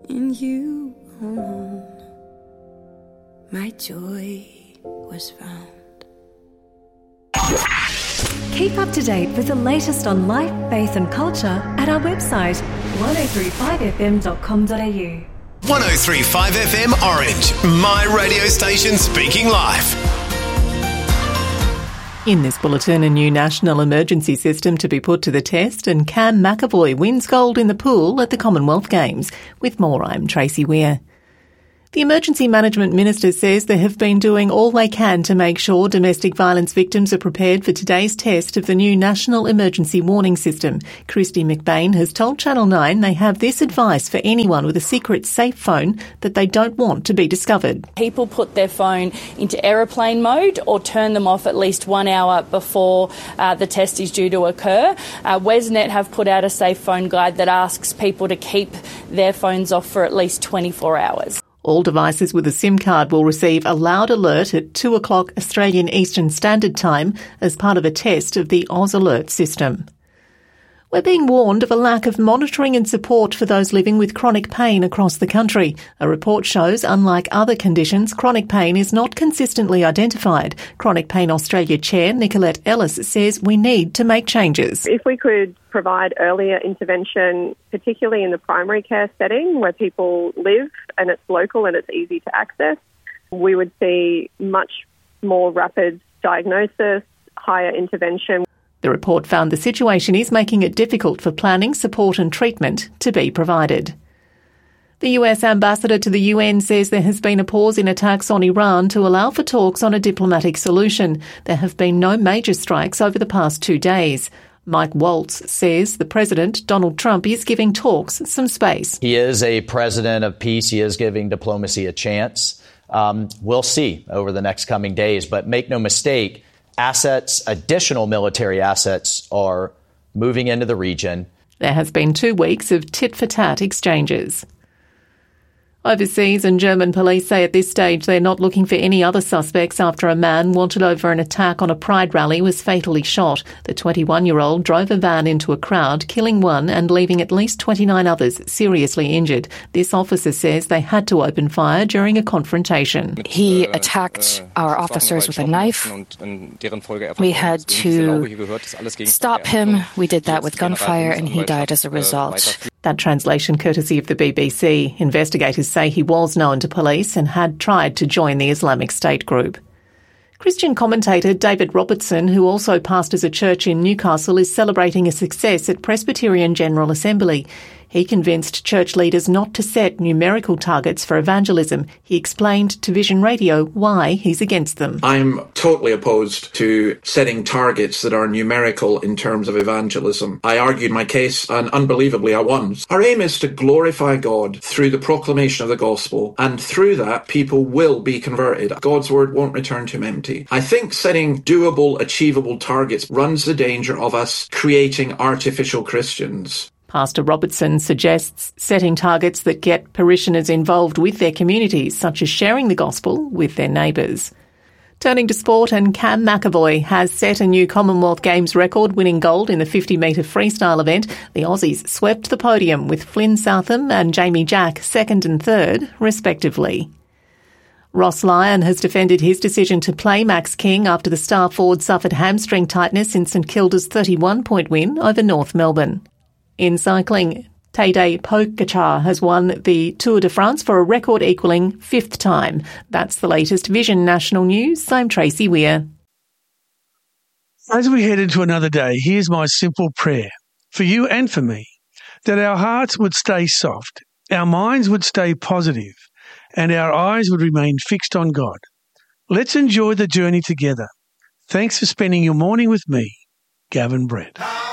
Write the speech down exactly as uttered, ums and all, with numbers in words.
In you alone, my joy was found. Keep up to date with the latest on life, faith and culture at our website one oh three five f m dot com dot a u. one oh three point five F M Orange, my radio station speaking life. In this bulletin, a new national emergency system to be put to the test, and Cam McAvoy wins gold in the pool at the Commonwealth Games. With more, I'm Tracy Weir. The Emergency Management Minister says they have been doing all they can to make sure domestic violence victims are prepared for today's test of the new National Emergency Warning System. Christy McBain has told Channel nine they have this advice for anyone with a secret safe phone that they don't want to be discovered. People put their phone into aeroplane mode or turn them off at least one hour before uh, the test is due to occur. Uh, Wesnet have put out a safe phone guide that asks people to keep their phones off for at least twenty-four hours. All devices with a SIM card will receive a loud alert at two o'clock Australian Eastern Standard Time as part of a test of the Oz Alert system. We're being warned of a lack of monitoring and support for those living with chronic pain across the country. A report shows, unlike other conditions, chronic pain is not consistently identified. Chronic Pain Australia Chair Nicolette Ellis says we need to make changes. If we could provide earlier intervention, particularly in the primary care setting where people live and it's local and it's easy to access, we would see much more rapid diagnosis, higher intervention. The report found the situation is making it difficult for planning, support and treatment to be provided. The U S ambassador to the U N says there has been a pause in attacks on Iran to allow for talks on a diplomatic solution. There have been no major strikes over the past two days. Mike Waltz says the president, Donald Trump, is giving talks some space. He is a president of peace. He is giving diplomacy a chance. Um, we'll see over the next coming days. But make no mistake, assets, additional military assets are moving into the region. There has been two weeks of tit-for-tat exchanges. Overseas, and German police say at this stage they're not looking for any other suspects after a man wanted over an attack on a pride rally was fatally shot. The twenty-one-year-old drove a van into a crowd, killing one and leaving at least twenty-nine others seriously injured. This officer says they had to open fire during a confrontation. He attacked our officers with a knife. We had to stop him. We did that with gunfire and he died as a result. That translation courtesy of the B B C. Investigators say he was known to police and had tried to join the Islamic State group. Christian commentator David Robertson, who also pastors a church in Newcastle, is celebrating a success at Presbyterian General Assembly. He convinced church leaders not to set numerical targets for evangelism. He explained to Vision Radio why he's against them. I'm totally opposed to setting targets that are numerical in terms of evangelism. I argued my case, and unbelievably I won. Our aim is to glorify God through the proclamation of the gospel, and through that people will be converted. God's word won't return to him empty. I think setting doable, achievable targets runs the danger of us creating artificial Christians. Pastor Robertson suggests setting targets that get parishioners involved with their communities, such as sharing the gospel with their neighbours. Turning to sport, and Cam McAvoy has set a new Commonwealth Games record, winning gold in the fifty metre freestyle event. The Aussies swept the podium with Flynn Southam and Jamie Jack second and third, respectively. Ross Lyon has defended his decision to play Max King after the star forward suffered hamstring tightness in St Kilda's thirty-one point win over North Melbourne. In cycling, Tadej Pogačar has won the Tour de France for a record-equalling fifth time. That's the latest Vision National News. I'm Tracy Weir. As we head into another day, here's my simple prayer for you and for me, that our hearts would stay soft, our minds would stay positive, and our eyes would remain fixed on God. Let's enjoy the journey together. Thanks for spending your morning with me, Gavin Brett.